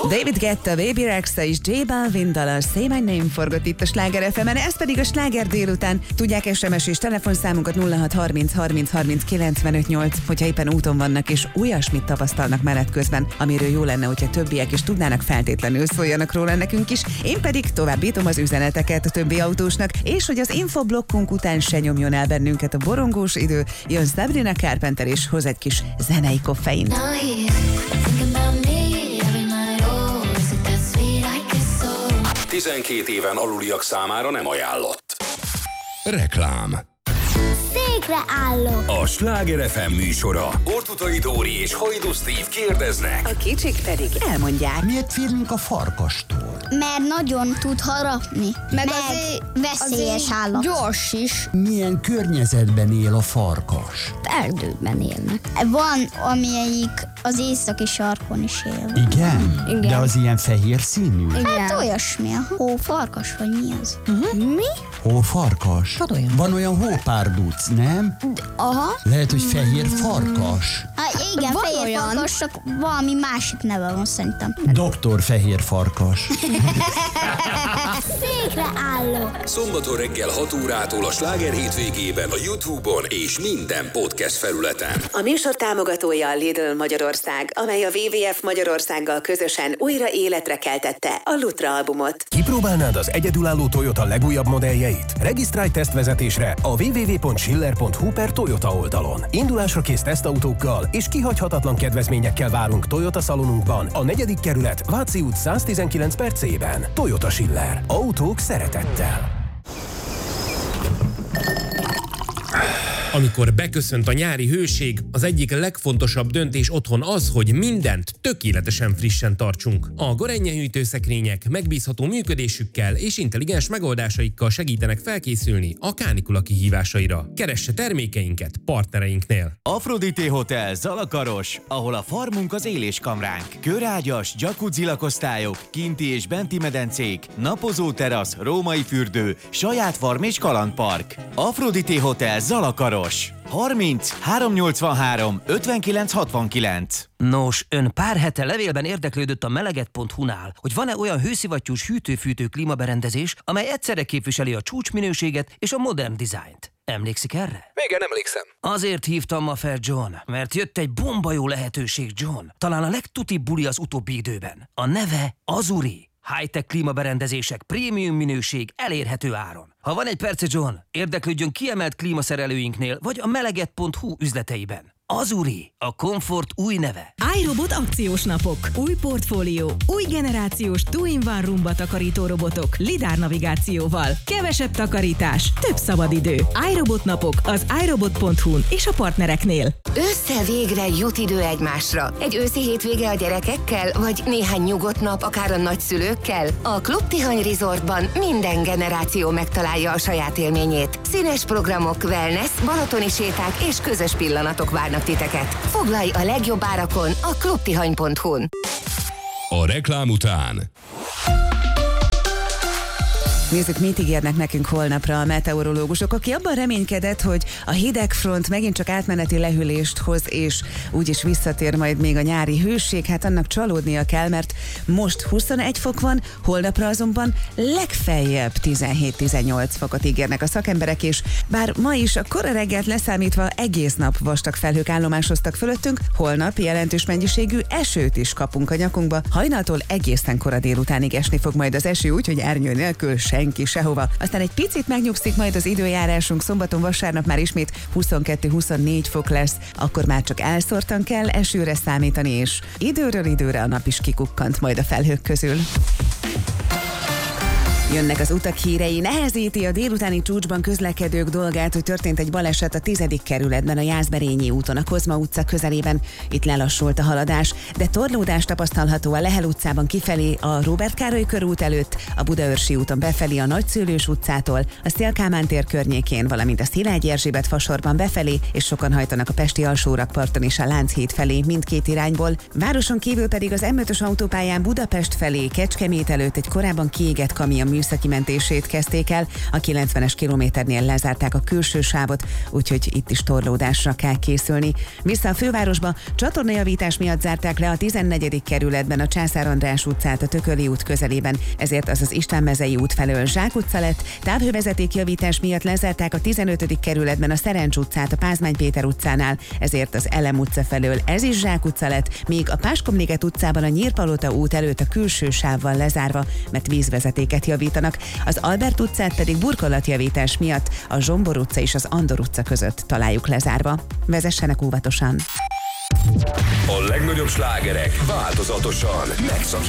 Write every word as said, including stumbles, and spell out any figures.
David Guetta, Baby Rexha és J Balvin dala Say My Name forgott itt a Sláger ef emen, ez pedig a Sláger délután. Tudják es em es és telefonszámunkat nulla hat harminc harminc harminc kilencvenöt nyolc, hogyha éppen úton vannak és olyasmit tapasztalnak menet közben, amiről jó lenne, hogyha többiek is tudnának, feltétlenül szóljanak róla nekünk is. Én pedig továbbítom az üzeneteket a többi autósnak, és hogy az infoblokkunk után se nyomjon el bennünket a borongós idő, jön Sabrina Carpenter és hoz egy kis zenei koffeint. tizenkét éven aluliak számára nem ajánlott. Reklám. Székre állok. A Sláger ef em műsora. Ortutai Dóri és Hajdú Steve kérdeznek. A kicsik pedig elmondják. Miért félünk a farkastól? Mert nagyon tud harapni. Meg, meg azért veszélyes azért állat. Gyors is. Milyen környezetben él a farkas? Erdőben élnek. Van, amelyik az északi sarkon is él. Igen? Igen. De az ilyen fehér színű? Igen. Hát olyasmi, a hófarkas, vagy mi az? Uh-huh. Mi? Hófarkas? Van olyan. Van olyan hópárduc, nem? Aha. Lehet, hogy fehér farkas. Hát igen, van fehér olyan farkas, csak valami másik neve van szerintem. Doktor Fehér Farkas. Székre állok. Szombaton reggel hat órától a Sláger hétvégében a YouTube-on és minden podcast felületen. A műsor támogatója a Lidl Magyarország, amely a dupla vé vé ef Magyarországgal közösen újra életre keltette a Lutra albumot. Kipróbálnád az egyedülálló Toyota legújabb modelljeit? Regisztrálj tesztvezetésre a double-u double-u double-u pont schiller pont hu per Toyota oldalon. Indulásra kész tesztautókkal és kihagyhatatlan kedvezményekkel várunk Toyota szalonunkban, a negyedik kerület, Váci út száztizenkilenc per C-ben. Toyota Schiller. Autók szeretettel. Amikor beköszönt a nyári hőség, az egyik legfontosabb döntés otthon az, hogy mindent tökéletesen frissen tartsunk. A Gorenje hűtőszekrények megbízható működésükkel és intelligens megoldásaikkal segítenek felkészülni a kánikula kihívásaira. Keresse termékeinket partnereinknél. Aphrodite Hotel Zalakaros, ahol a farmunk az éléskamránk. Körágyas, jacuzzi lakosztályok, kinti és benti medencék, napozó terasz, római fürdő, saját farm és kalandpark. Aphrodite Hotel Zalakaros. harminc háromszáznyolcvanhárom ötvenkilenc hatvankilenc. Nos, ön pár hete levélben érdeklődött a meleget pont hu-nál, hogy van-e olyan hőszivattyús hűtőfűtő klímaberendezés, amely egyszerre képviseli a csúcsminőséget és a modern dizájnt. Emlékszik erre? Igen, emlékszem. Azért hívtam ma fel, John, mert jött egy bomba jó lehetőség, John. Talán a legtutibb buli az utóbbi időben. A neve Azuri. High-tech klímaberendezések, prémium minőség, elérhető áron. Ha van egy perce, John, érdeklődjön kiemelt klímaszerelőinknél, vagy a meleget pont hu üzleteiben. Azuri, a komfort új neve. iRobot akciós napok. Új portfólió, új generációs two-in-one rumba takarító robotok, lidár navigációval. Kevesebb takarítás, több szabadidő. iRobot napok az iRobot pont hu-n és a partnereknél. Össze végre jut idő egymásra. Egy őszi hétvége a gyerekekkel, vagy néhány nyugodt nap akár a nagyszülőkkel? A Klub Tihany Resortban minden generáció megtalálja a saját élményét. Színes programok, wellness, balatoni séták és közös pillanatok várnak titeket. Foglalj a legjobb árakon a klubtihany pont hu-n. A reklám után Nézzük, mit ígérnek nekünk holnapra a meteorológusok, aki abban reménykedett, hogy a hidegfront megint csak átmeneti lehűlést hoz, és úgyis visszatér majd még a nyári hőség, hát annak csalódnia kell, mert most huszonegy fok van, holnapra azonban legfeljebb tizenhét-tizennyolc fokot ígérnek a szakemberek, és bár ma is a kora reggelt leszámítva egész nap vastag felhők állomásoztak fölöttünk, holnap jelentős mennyiségű esőt is kapunk a nyakunkba, hajnaltól egészen kora délutánig esni fog majd az eső, úgyhogy ernyő nélkül senki sehova. Aztán egy picit megnyugszik majd az időjárásunk, szombaton, vasárnap már ismét huszonkettő-huszonnégy fok lesz, akkor már csak elszórtan kell esőre számítani, és időről időre a nap is kikukkant majd a felhők közül. Jönnek az utak hírei, nehezíti a délutáni csúcsban közlekedők dolgát, hogy történt egy baleset a tizedik kerületben, a Jászberényi úton, a Kozma utca közelében. Itt lelassult a haladás, de torlódás tapasztalható a Lehel utcában kifelé, a Róbert Károly körút előtt, a Budaörsi úton befelé a Nagyszőlős utcától, a Széll Kálmán tér környékén, valamint a Szilágy Erzsébet fasorban befelé, és sokan hajtanak a pesti alsórakparton és a Lánchíd felé mindkét irányból. Városon kívül pedig az M ötös autópályán Budapest felé, Kecskemét előtt egy korábban kiégett kamion műszaki mentését kezdték el, a kilencvenes kilométernél lezárták a külső sávot, úgyhogy itt is torlódásra kell készülni. Vissza a fővárosba, csatornajavítás miatt zárták le a tizennegyedik kerületben a Császár András utcát a Tököli út közelében, ezért az az Istvánmezei út felől Zsák utca lett, távhővezetékjavítás miatt lezárták a tizenötödik kerületben a Szerencs utcát a Pázmány Péter utcánál, ezért az Elem utca felől ez is Zsák utca lett, míg a Páskomliget utcában a Nyírpalota út előtt a külső sávval lezárva, mert vízvezetéket javítanak, az Albert utcát pedig burkolatjavítás miatt a Zsombor utca és az Andor utca között találjuk lezárva. Vezessenek óvatosan! A legnagyobb slágerek változatosan megszakítják